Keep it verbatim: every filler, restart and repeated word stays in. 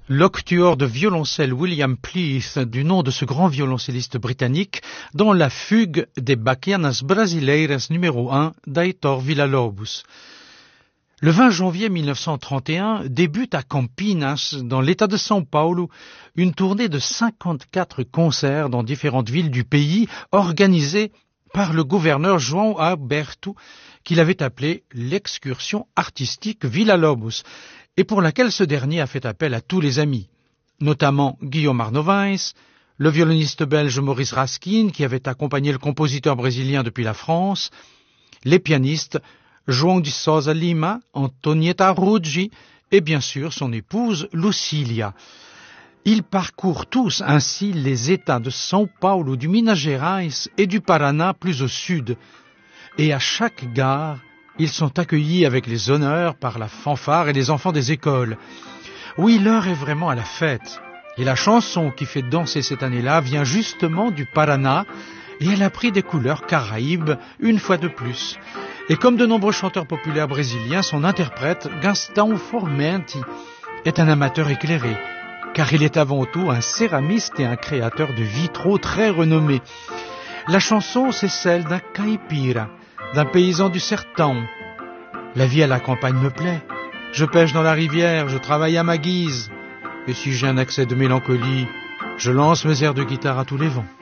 L'octuor de violoncelle William Pleath, du nom de ce grand violoncelliste britannique, dans la fugue des Baquianas Brasileiras numéro un d'Aitor Villa-Lobos. Le vingt janvier mille neuf cent trente et un débute à Campinas, dans l'état de São Paulo, une tournée de cinquante-quatre concerts dans différentes villes du pays, organisée par le gouverneur João Alberto, qu'il avait appelé l'excursion artistique Villa-Lobos, et pour laquelle ce dernier a fait appel à tous les amis, notamment Guillaume Arnovins, le violoniste belge Maurice Raskin, qui avait accompagné le compositeur brésilien depuis la France, les pianistes João de Sousa Lima, Antonieta Ruggi et bien sûr son épouse Lucília. Ils parcourent tous ainsi les États de São Paulo, du Minas Gerais et du Paraná plus au sud, et à chaque gare, ils sont accueillis avec les honneurs par la fanfare et les enfants des écoles. Oui, l'heure est vraiment à la fête. Et la chanson qui fait danser cette année-là vient justement du Paraná, et elle a pris des couleurs caraïbes une fois de plus. Et comme de nombreux chanteurs populaires brésiliens, son interprète, Gastão Formenti, est un amateur éclairé, car il est avant tout un céramiste et un créateur de vitraux très renommé. La chanson, c'est celle d'un caipira, d'un paysan du sertão. La vie à la campagne me plaît. Je pêche dans la rivière, je travaille à ma guise. Et si j'ai un accès de mélancolie, je lance mes airs de guitare à tous les vents.